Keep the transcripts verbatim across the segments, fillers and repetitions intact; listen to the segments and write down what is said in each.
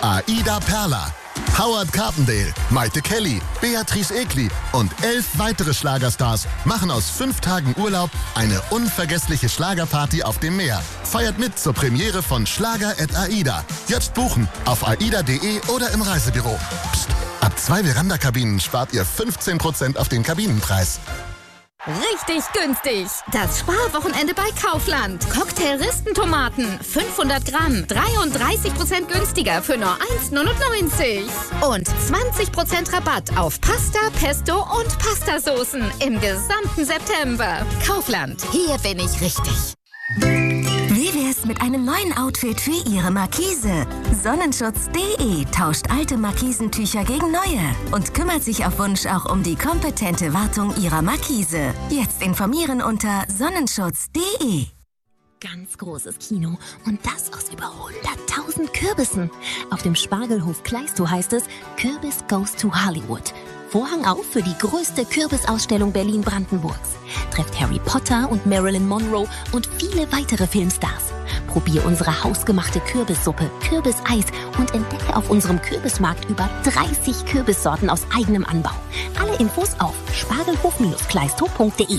Aida Perla, Howard Carpendale, Maite Kelly, Beatrice Egli und elf weitere Schlagerstars machen aus fünf Tagen Urlaub eine unvergessliche Schlagerparty auf dem Meer. Feiert mit zur Premiere von Schlager at Aida. Jetzt buchen auf aida punkt de oder im Reisebüro. Psst, ab zwei Veranda-Kabinen spart ihr fünfzehn Prozent auf den Kabinenpreis. Richtig günstig. Das Sparwochenende bei Kaufland. Cocktail-Ristentomaten, fünfhundert Gramm, dreiunddreißig Prozent günstiger für nur eins neunundneunzig. Und zwanzig Prozent Rabatt auf Pasta, Pesto und Pastasoßen im gesamten September. Kaufland, hier bin ich richtig. Wie wär's mit einem neuen Outfit für Ihre Markise? Sonnenschutz punkt de tauscht alte Markisentücher gegen neue und kümmert sich auf Wunsch auch um die kompetente Wartung Ihrer Markise. Jetzt informieren unter sonnenschutz punkt de. Ganz großes Kino und das aus über hunderttausend Kürbissen. Auf dem Spargelhof Kleistow heißt es, Kürbis goes to Hollywood. Vorhang auf für die größte Kürbisausstellung Berlin-Brandenburgs. Trefft Harry Potter und Marilyn Monroe und viele weitere Filmstars. Probier unsere hausgemachte Kürbissuppe, Kürbiseis und entdecke auf unserem Kürbismarkt über dreißig Kürbissorten aus eigenem Anbau. Alle Infos auf spargelhof kleistow punkt de.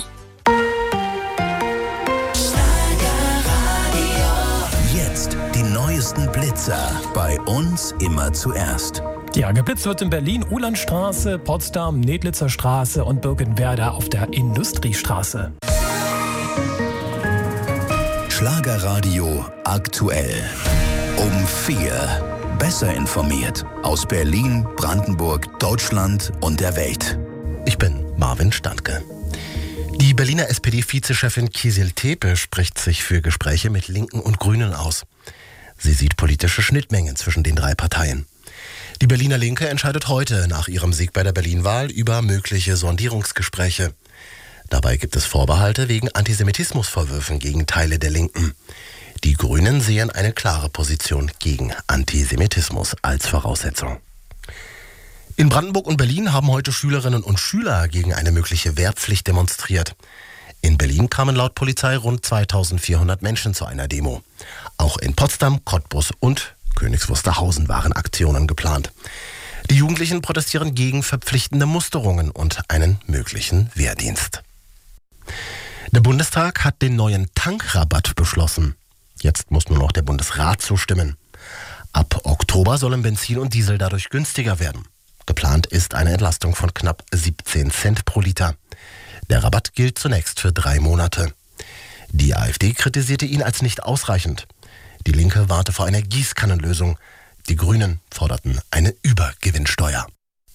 Jetzt die neuesten Blitzer. Bei uns immer zuerst. Ja, geblitzt wird in Berlin Uhlandstraße, Potsdam, Nedlitzer Straße und Birkenwerder auf der Industriestraße. Schlagerradio aktuell. Um vier. Besser informiert. Aus Berlin, Brandenburg, Deutschland und der Welt. Ich bin Marvin Standke. Die Berliner S P D-Vizechefin Kizil Tepe spricht sich für Gespräche mit Linken und Grünen aus. Sie sieht politische Schnittmengen zwischen den drei Parteien. Die Berliner Linke entscheidet heute nach ihrem Sieg bei der Berlin-Wahl über mögliche Sondierungsgespräche. Dabei gibt es Vorbehalte wegen Antisemitismusvorwürfen gegen Teile der Linken. Die Grünen sehen eine klare Position gegen Antisemitismus als Voraussetzung. In Brandenburg und Berlin haben heute Schülerinnen und Schüler gegen eine mögliche Wehrpflicht demonstriert. In Berlin kamen laut Polizei rund zweitausendvierhundert Menschen zu einer Demo. Auch in Potsdam, Cottbus und Königs Wusterhausen waren Aktionen geplant. Die Jugendlichen protestieren gegen verpflichtende Musterungen und einen möglichen Wehrdienst. Der Bundestag hat den neuen Tankrabatt beschlossen. Jetzt muss nur noch der Bundesrat zustimmen. Ab Oktober sollen Benzin und Diesel dadurch günstiger werden. Geplant ist eine Entlastung von knapp siebzehn Cent pro Liter. Der Rabatt gilt zunächst für drei Monate. Die AfD kritisierte ihn als nicht ausreichend. Die Linke warte vor einer Gießkannenlösung. Die Grünen forderten eine Übergewinnsteuer.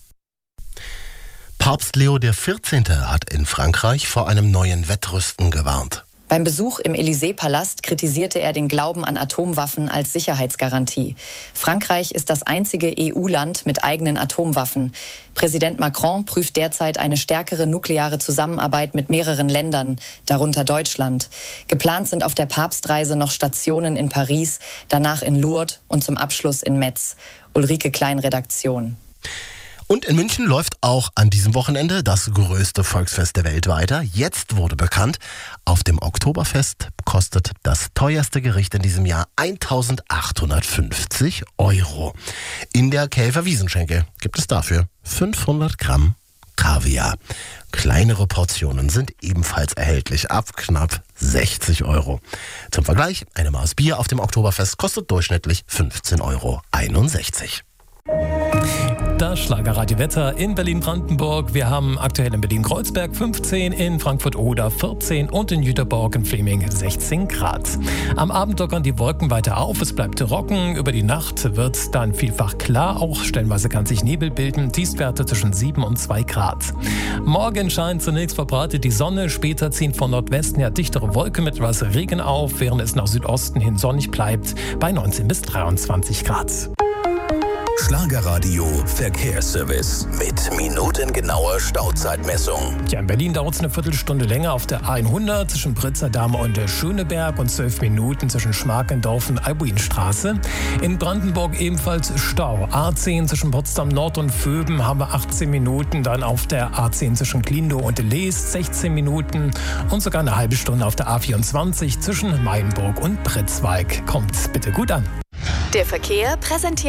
Papst Leo der vierzehnte hat in Frankreich vor einem neuen Wettrüsten gewarnt. Beim Besuch im Élysée-Palast kritisierte er den Glauben an Atomwaffen als Sicherheitsgarantie. Frankreich ist das einzige E U-Land mit eigenen Atomwaffen. Präsident Macron prüft derzeit eine stärkere nukleare Zusammenarbeit mit mehreren Ländern, darunter Deutschland. Geplant sind auf der Papstreise noch Stationen in Paris, danach in Lourdes und zum Abschluss in Metz. Ulrike Klein, Redaktion. Und in München läuft auch an diesem Wochenende das größte Volksfest der Welt weiter. Jetzt wurde bekannt, auf dem Oktoberfest kostet das teuerste Gericht in diesem Jahr eintausendachthundertfünfzig Euro. In der Käfer Wiesenschenke gibt es dafür fünfhundert Gramm Kaviar. Kleinere Portionen sind ebenfalls erhältlich ab knapp sechzig Euro. Zum Vergleich, eine Maß Bier auf dem Oktoberfest kostet durchschnittlich fünfzehn Euro einundsechzig. Das Schlagerradio-Wetter in Berlin-Brandenburg. Wir haben aktuell in Berlin-Kreuzberg fünfzehn, in Frankfurt-Oder vierzehn und in Jüterborg und Fleming sechzehn Grad. Am Abend lockern die Wolken weiter auf, es bleibt trocken. Über die Nacht wird es dann vielfach klar, auch stellenweise kann sich Nebel bilden. Tiefstwerte zwischen sieben und zwei Grad. Morgen scheint zunächst verbreitet die Sonne, später ziehen von Nordwesten ja dichtere Wolken mit etwas Regen auf, während es nach Südosten hin sonnig bleibt bei neunzehn bis dreiundzwanzig Grad. Schlagerradio Verkehrsservice mit minutengenauer Stauzeitmessung. Ja, in Berlin dauert es eine Viertelstunde länger auf der A hundert zwischen Pritzerdam und Schöneberg und zwölf Minuten zwischen Schmarkendorf und Albuinstraße. In Brandenburg ebenfalls Stau. A zehn zwischen Potsdam Nord und Vöben haben wir achtzehn Minuten. Dann auf der A zehn zwischen Klindow und Lees sechzehn Minuten. Und sogar eine halbe Stunde auf der A vierundzwanzig zwischen Mainburg und Pritzwalk. Kommt bitte gut an. Der Verkehr präsentiert